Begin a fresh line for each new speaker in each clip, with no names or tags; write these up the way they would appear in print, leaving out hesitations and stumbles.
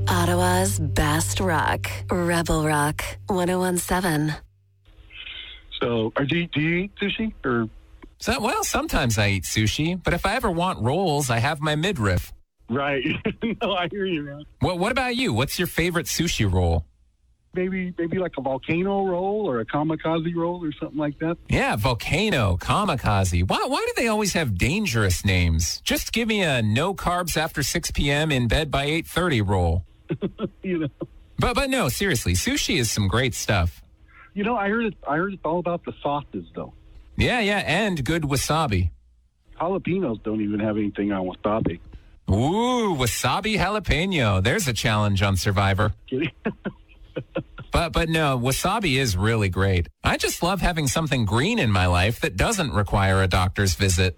Ottawa's best rock, Rebel Rock 101.7.
So, do you eat sushi? Or
Well, sometimes I eat sushi, but if I ever want rolls, I have my midriff.
right? No, I hear you, man.
What about you? What's your favorite sushi roll?
Maybe like a volcano roll or a kamikaze roll or something like that.
Yeah, volcano, kamikaze. Why do they always have dangerous names? Just give me a no carbs after 6 p.m. in bed by 8:30 roll.
You know.
But no, seriously, sushi is some great stuff.
You know, I heard it's all about the sauces, though.
Yeah, and good wasabi.
Jalapenos don't even have anything on wasabi.
Ooh, wasabi jalapeno. There's a challenge on Survivor.
Kidding?
But no, wasabi is really great. I just love having something green in my life that doesn't require a doctor's visit.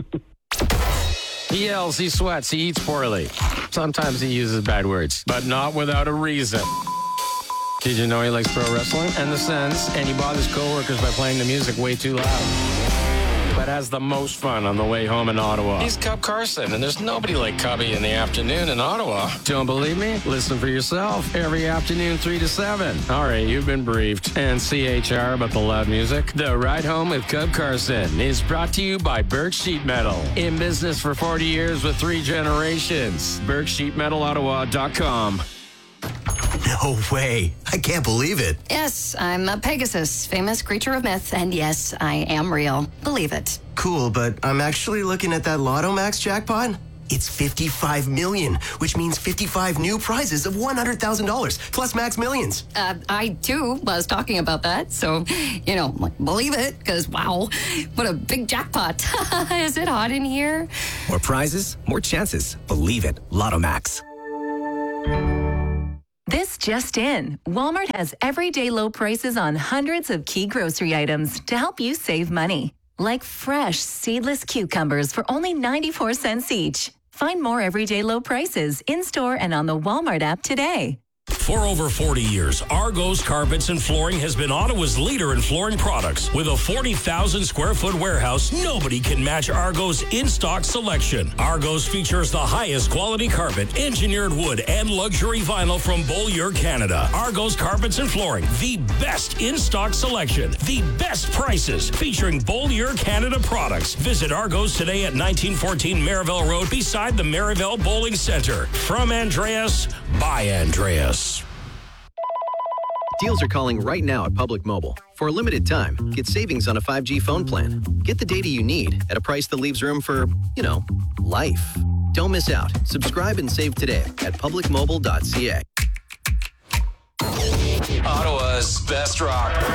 He yells, he sweats, he eats poorly. Sometimes he uses bad words, but not without a reason. Did you know he likes pro wrestling and the Sens, and he bothers coworkers by playing the music way too loud? But has the most fun on the way home in Ottawa. He's Cub Carson, and there's nobody like Cubby in the afternoon in Ottawa. Don't believe me? Listen for yourself. Every afternoon, 3 to 7. All right, you've been briefed. And CHR about the loud music. The Ride Home with Cub Carson is brought to you by Burke Sheet Metal. In business for 40 years with 3 generations. BurkeSheetMetalOttawa.com.
No way. I can't believe it.
Yes, I'm a Pegasus, famous creature of myth, and yes, I am real. Believe it.
Cool, but I'm actually looking at that Lotto Max jackpot. It's 55 million, which means 55 new prizes of $100,000 plus Max Millions.
I, too, was talking about that, so, believe it, because, wow, what a big jackpot. Is it hot in here?
More prizes, more chances. Believe it. Lotto Max.
This just in. Walmart has everyday low prices on hundreds of key grocery items to help you save money. Like fresh, seedless cucumbers for only 94 cents each. Find more everyday low prices in-store and on the Walmart app today.
For over 40 years, Argos Carpets and Flooring has been Ottawa's leader in flooring products. With a 40,000 square foot warehouse, nobody can match Argos' in-stock selection. Argos features the highest quality carpet, engineered wood, and luxury vinyl from Beaulieu, Canada. Argos Carpets and Flooring, the best in-stock selection, the best prices, featuring Beaulieu, Canada products. Visit Argos today at 1914 Merivale Road beside the Merivale Bowling Center. From Andreas, by Andreas.
Deals are calling right now at Public Mobile. For a limited time, get savings on a 5G phone plan. Get the data you need at a price that leaves room for, life. Don't miss out. Subscribe and save today at publicmobile.ca.
Ottawa's best rock.